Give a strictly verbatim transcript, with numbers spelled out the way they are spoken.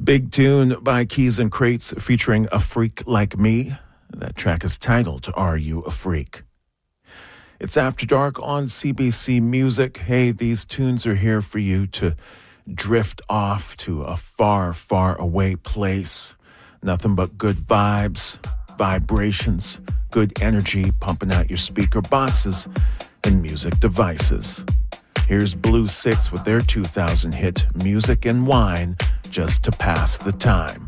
Big tune by Keys and Crates featuring A Freak Like Me. That track is titled, Are You a Freak? It's After Dark on C B C Music. Hey, these tunes are here for you to drift off to a far, far away place. Nothing but good vibes, vibrations, good energy pumping out your speaker boxes and music devices. Here's Blue Six with their two thousand hit Music and Wine, just to pass the time.